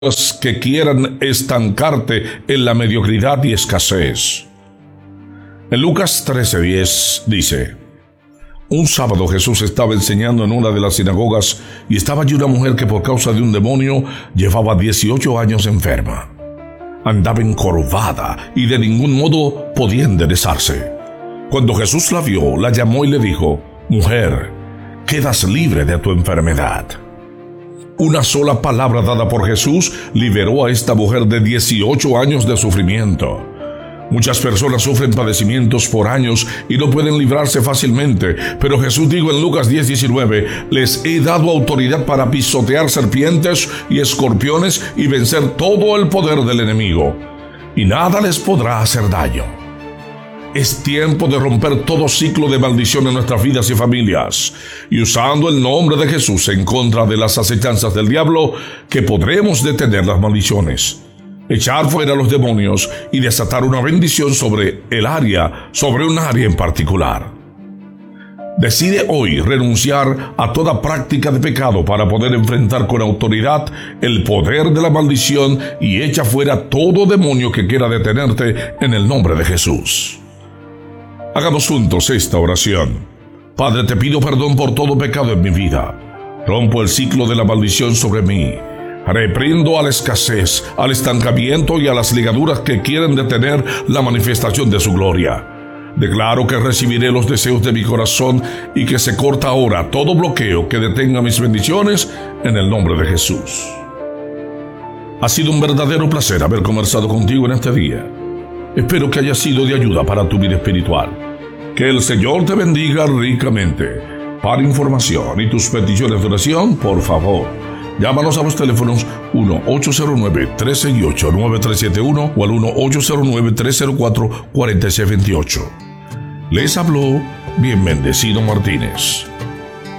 que quieran estancarte en la mediocridad y escasez. En Lucas 13:10 dice: un sábado Jesús estaba enseñando en una de las sinagogas y estaba allí una mujer que por causa de un demonio llevaba 18 años enferma. Andaba encorvada y de ningún modo podía enderezarse. Cuando Jesús la vio, la llamó y le dijo: mujer, quedas libre de tu enfermedad. Una sola palabra dada por Jesús liberó a esta mujer de 18 años de sufrimiento. Muchas personas sufren padecimientos por años y no pueden librarse fácilmente, pero Jesús dijo en Lucas 10:19: les he dado autoridad para pisotear serpientes y escorpiones y vencer todo el poder del enemigo, y nada les podrá hacer daño. Es tiempo de romper todo ciclo de maldición en nuestras vidas y familias, y usando el nombre de Jesús en contra de las acechanzas del diablo, que podremos detener las maldiciones, echar fuera los demonios y desatar una bendición sobre un área en particular. Decide hoy renunciar a toda práctica de pecado para poder enfrentar con autoridad el poder de la maldición y echa fuera todo demonio que quiera detenerte en el nombre de Jesús. Hagamos juntos esta oración. Padre, te pido perdón por todo pecado en mi vida. Rompo el ciclo de la maldición sobre mí. Reprendo a la escasez, al estancamiento y a las ligaduras que quieren detener la manifestación de su gloria. Declaro que recibiré los deseos de mi corazón y que se corta ahora todo bloqueo que detenga mis bendiciones en el nombre de Jesús. Ha sido un verdadero placer haber conversado contigo en este día. Espero que haya sido de ayuda para tu vida espiritual. Que el Señor te bendiga ricamente. Para información y tus peticiones de oración, por favor, llámanos a los teléfonos 1-809-368-9371 o al 1-809-304-4628. Les habló Bien Bendecido Martínez.